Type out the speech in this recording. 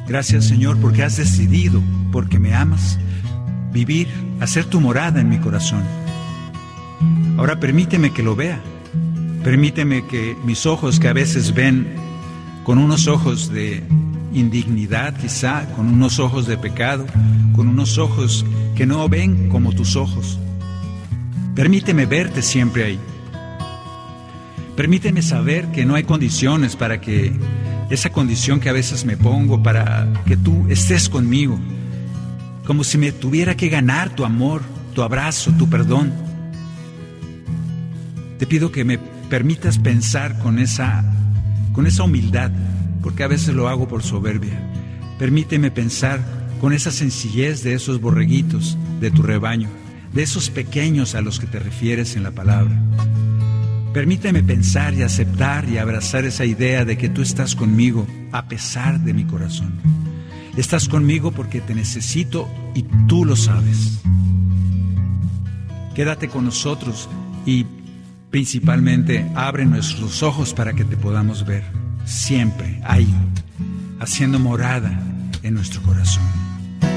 Gracias, Señor, porque has decidido, porque me amas, vivir, hacer tu morada en mi corazón. Ahora permíteme que lo vea. Permíteme que mis ojos, que a veces ven con unos ojos de indignidad, quizá, con unos ojos de pecado, con unos ojos que no ven como tus ojos. Permíteme verte siempre ahí. Permíteme saber que no hay condiciones para que esa condición que a veces me pongo, para que tú estés conmigo, como si me tuviera que ganar tu amor, tu abrazo, tu perdón. Te pido que me permitas pensar con esa humildad, porque a veces lo hago por soberbia. Permíteme pensar con esa sencillez de esos borreguitos de tu rebaño, de esos pequeños a los que te refieres en la palabra. Permíteme pensar y aceptar y abrazar esa idea de que tú estás conmigo a pesar de mi corazón. Estás conmigo porque te necesito y tú lo sabes. Quédate con nosotros y principalmente abre nuestros ojos para que te podamos ver siempre ahí, haciendo morada en nuestro corazón.